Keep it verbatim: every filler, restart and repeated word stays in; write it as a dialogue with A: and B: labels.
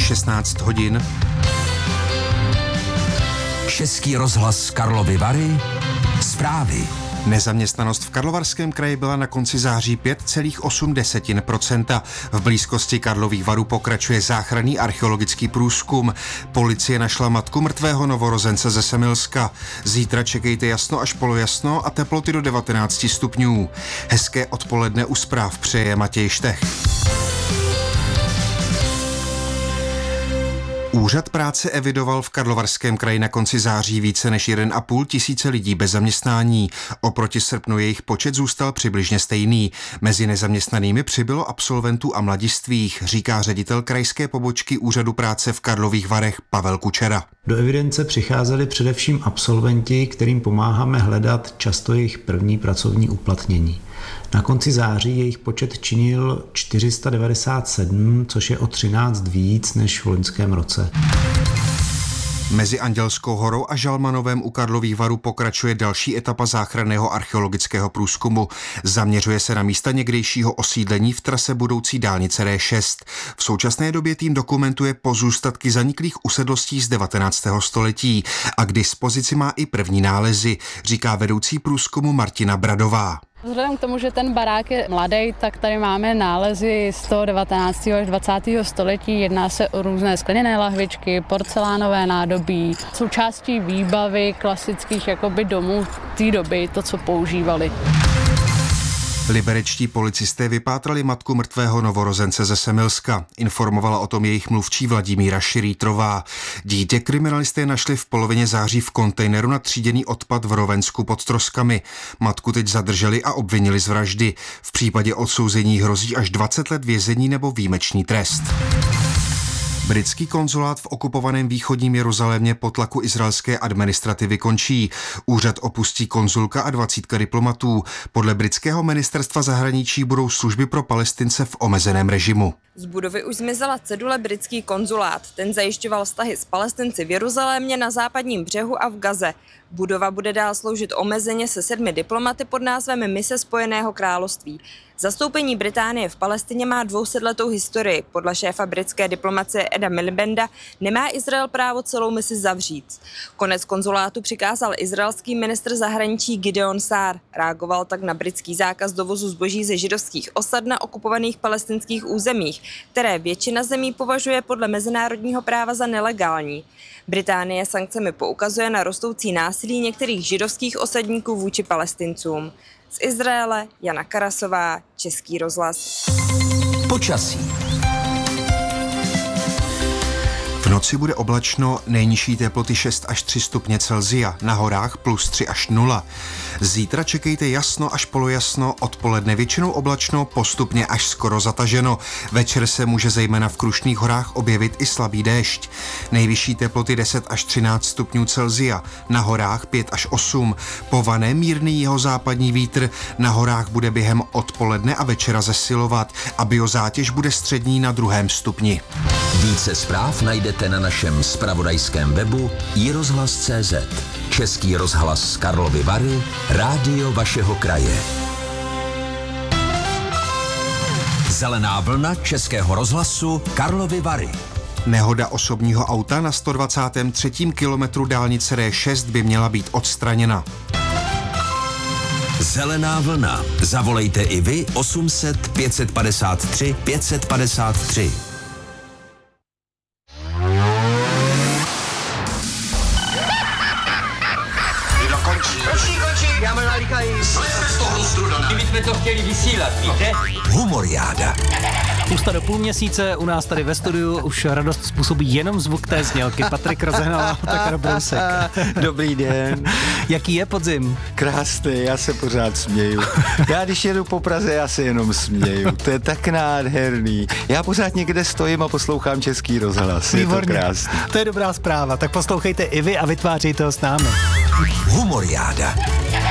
A: šestnáct hodin.
B: Český rozhlas Karlovy Vary. Zprávy.
A: Nezaměstnanost v Karlovarském kraji byla na konci září pět celá osm procenta. V blízkosti Karlových Varů pokračuje záchranný archeologický průzkum. Policie našla matku mrtvého novorozence ze Semilska. Zítra čekejte jasno až polojasno a teploty do devatenáct stupňů. Hezké odpoledne u zpráv přeje Matěj Štech. Úřad práce evidoval v Karlovarském kraji na konci září více než jeden a půl tisíce lidí bez zaměstnání. Oproti srpnu jejich počet zůstal přibližně stejný. Mezi nezaměstnanými přibylo absolventů a mladistvých, říká ředitel krajské pobočky Úřadu práce v Karlových Varech Pavel Kučera.
C: Do evidence přicházeli především absolventi, kterým pomáháme hledat často jejich první pracovní uplatnění. Na konci září jejich počet činil čtyři sta devadesát sedm, což je o třináct víc než v loňském roce.
A: Mezi Andělskou horou a Žalmanovem u Karlových Varů pokračuje další etapa záchranného archeologického průzkumu. Zaměřuje se na místa někdejšího osídlení v trase budoucí dálnice D šest. V současné době tým dokumentuje pozůstatky zaniklých usedlostí z devatenáctého století a k dispozici má i první nálezy, říká vedoucí průzkumu Martina Bradová.
D: Vzhledem k tomu, že ten barák je mladý, tak tady máme nálezy z toho devatenáctého až dvacátého století. Jedná se o různé skleněné lahvičky, porcelánové nádobí, součástí výbavy klasických jakoby domů té doby, to, co používali.
A: Liberečtí policisté vypátrali matku mrtvého novorozence ze Semilska. Informovala o tom jejich mluvčí Vladimíra Širítrová. Dítě kriminalisté našli v polovině září v kontejneru na tříděný odpad v Rovensku pod Troskami. Matku teď zadrželi a obvinili z vraždy. V případě odsouzení hrozí až dvacet let vězení nebo výjimečný trest. Britský konzulát v okupovaném východním Jeruzalémě po tlaku izraelské administrativy končí. Úřad opustí konzulka a dvacítka diplomatů. Podle britského ministerstva zahraničí budou služby pro Palestince v omezeném režimu.
E: Z budovy už zmizela cedule britský konzulát. Ten zajišťoval vztahy s Palestinci v Jeruzalémě, na západním břehu a v Gaze. Budova bude dál sloužit omezeně se sedmi diplomaty pod názvem Mise Spojeného království. Zastoupení Británie v Palestině má dvousetletou historii. Podle šéfa britské diplomacie Eda Milibanda nemá Izrael právo celou misi zavřít. Konec konzulátu přikázal izraelský ministr zahraničí Gideon Sár. Reagoval tak na britský zákaz dovozu zboží ze židovských osad na okupovaných palestinských územích, které většina zemí považuje podle mezinárodního práva za nelegální. Británie sankcemi poukazuje na rostoucí násilí některých židovských osadníků vůči Palestincům. Z Izraele Jana Karasová, Český rozhlas.
B: Počasí.
A: V noci bude oblačno, nejnižší teploty šest až tři stupně Celsia, na horách plus tři až nula. Zítra čekejte jasno až polojasno, odpoledne většinou oblačno, postupně až skoro zataženo. Večer se může zejména v Krušných horách objevit i slabý déšť. Nejvyšší teploty deset až třináct stupňů Celsia, na horách pět až osm. Pované mírný jihozápadní vítr, na horách bude během odpoledne a večera zesilovat a biozátěž bude střední na druhém stupni.
B: Více zpráv najdete na našem zpravodajském webu i rozhlas tečka cé zet. Český rozhlas Karlovy Vary, rádio vašeho kraje. Zelená vlna Českého rozhlasu Karlovy Vary.
A: Nehoda osobního auta na sto dvacátém třetím kilometru dálnice D šest by měla být odstraněna.
B: Zelená vlna. Zavolejte i vy osm set pět set padesát tři pět set padesát tři.
F: Kdybychom to chtěli vysílat, víte?
B: Humoriáda.
G: Ústa do půl měsíce, u nás tady ve studiu už radost způsobí jenom zvuk té znělky. Patrik Rozehnal, Otakar Brousek.
H: Dobrý den.
G: Jaký je podzim?
H: Krásný, já se pořád směju. Já když jedu po Praze, já se jenom směju. To je tak nádherný. Já pořád někde stojím a poslouchám Český rozhlas.
G: Výborně.
H: Je to krásný.
G: To je dobrá zpráva, tak poslouchejte i vy a vytvářejte ho s námi.
B: Humoriáda.